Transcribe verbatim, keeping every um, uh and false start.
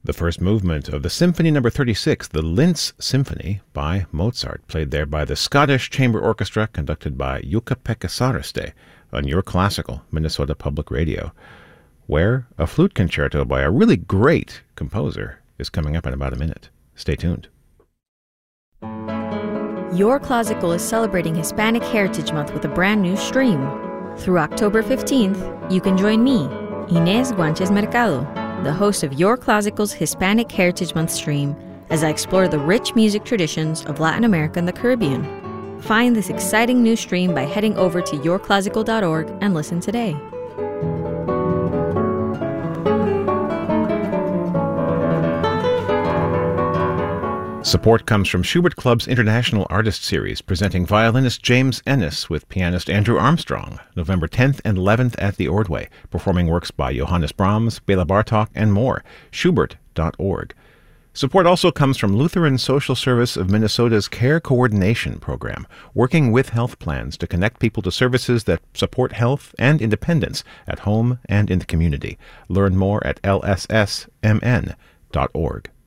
The first movement of the Symphony Number thirty-six, the Linz Symphony by Mozart, played there by the Scottish Chamber Orchestra, conducted by Jukka-Pekka Saaristo on Your Classical, Minnesota Public Radio, where a flute concerto by a really great composer is coming up in about a minute. Stay tuned. Your Classical is celebrating Hispanic Heritage Month with a brand new stream. Through October fifteenth, you can join me, Inés Guanches Mercado, the host of Your Classical's Hispanic Heritage Month stream, as I explore the rich music traditions of Latin America and the Caribbean. Find this exciting new stream by heading over to your classical dot org and listen today. Support comes from Schubert Club's International Artist Series, presenting violinist James Ennis with pianist Andrew Armstrong, November tenth and eleventh at the Ordway, performing works by Johannes Brahms, Bela Bartok, and more. Schubert dot org. Support also comes from Lutheran Social Service of Minnesota's Care Coordination Program, working with health plans to connect people to services that support health and independence at home and in the community. Learn more at L S S M N dot org.